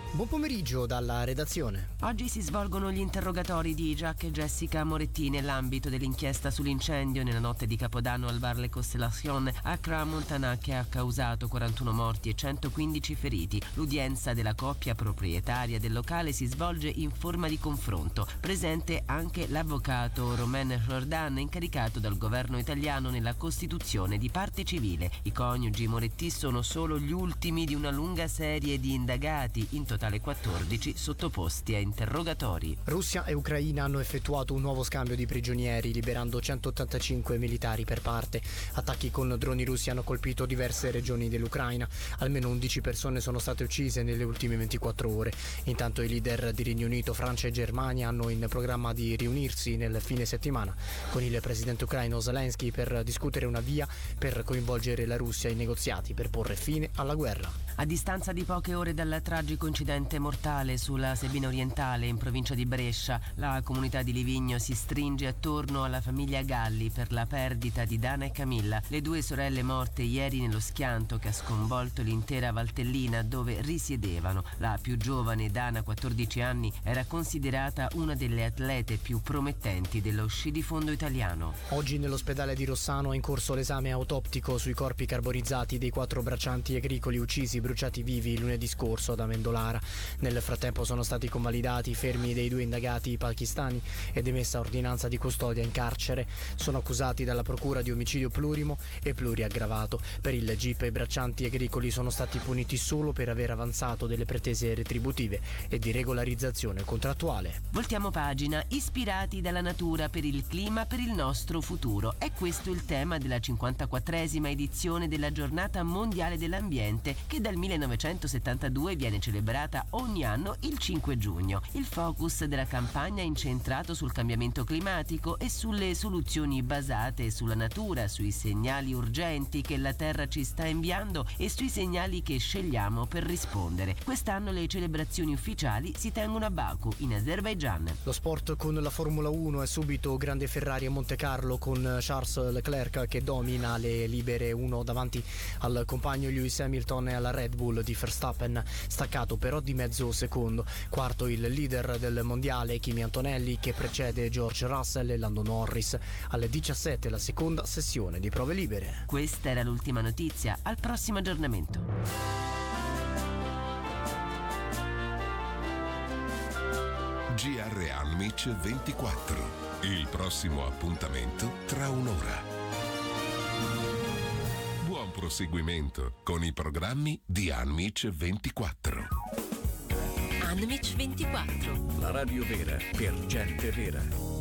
Buon pomeriggio dalla redazione. Oggi si svolgono gli interrogatori di Jacques e Jessica Moretti nell'ambito dell'inchiesta sull'incendio nella notte di Capodanno al bar Le Constellation a Crans-Montana che ha causato 41 morti e 115 feriti. L'udienza della coppia proprietaria del locale si svolge in forma di confronto. Presente anche l'avvocato Romain Jordan, incaricato dal governo italiano nella costituzione di parte civile. I coniugi Moretti sono solo gli ultimi di una lunga serie di indagati, in totale 14 sottoposti a interrogatori. Russia e Ucraina hanno effettuato un nuovo scambio di prigionieri, liberando 185 militari per parte. Attacchi con droni russi hanno colpito diverse regioni dell'Ucraina. Almeno 11 persone sono state uccise nelle ultime 24 ore. Intanto i leader di Regno Unito, Francia e Germania hanno in programma di riunirsi nel fine settimana con il presidente ucraino Zelensky per discutere una via per coinvolgere la Russia in negoziati per porre fine alla guerra. A distanza di poche ore dal tragico incidente mortale sulla Sabina Orientale in provincia di Brescia, la comunità di Livigno si stringe attorno alla famiglia Galli per la perdita di Dana e Camilla, le due sorelle morte ieri nello schianto che ha sconvolto l'intera Valtellina dove risiedevano. La più giovane, Dana, 14 anni, era considerata una delle atlete più promettenti dello sci di fondo italiano. Oggi nell'ospedale di Rossano è in corso l'esame autoptico sui corpi carbonizzati dei 4 braccianti agricoli uccisi bruciati vivi lunedì scorso ad Amendolara. Nel frattempo sono stati convalidati i fermi dei 2 indagati pakistani ed emessa ordinanza di custodia in carcere. Sono accusati dalla procura di omicidio plurimo e pluriaggravato. Per il GIP i braccianti agricoli sono stati puniti solo per aver avanzato delle pretese retributive e di regolarizzazione contrattuale. Voltiamo pagina. Ispirati dalla natura per il clima, per il nostro futuro. È questo il tema della 54esima edizione della Giornata Mondiale dell'Ambiente che dal 1972 viene celebrata ogni anno il 5 giugno. Il focus della campagna è incentrato sul cambiamento climatico e sulle soluzioni basate sulla natura, sui segnali urgenti che la Terra ci sta inviando e sui segnali che scegliamo per rispondere. Quest'anno le celebrazioni ufficiali si tengono a Baku, in Azerbaigian. Lo sport con la Formula 1 è subito grande Ferrari a Monte Carlo con Charles Leclerc che domina le libere 1 davanti al compagno Lewis Hamilton e alla Red Bull di Verstappen, staccato però di mezzo secondo. Quarto il leader del mondiale Kimi Antonelli che precede George Russell e Lando Norris. Alle 17 la seconda sessione di prove libere. Questa era l'ultima notizia, al prossimo aggiornamento. GR Anmic 24. Il prossimo appuntamento tra un'ora. Buon proseguimento con i programmi di Anmic 24. Anmic 24. La radio vera per gente vera.